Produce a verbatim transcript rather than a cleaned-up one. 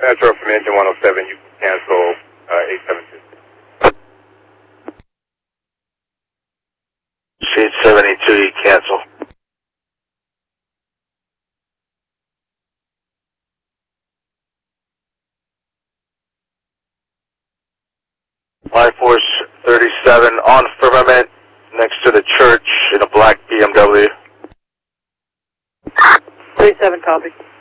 Metro from engine one oh seven, you can cancel uh, eight seven two. Seat seventy-two, you cancel. Line Force thirty-seven on firmament next to the church in a black B M W. thirty-seven, copy.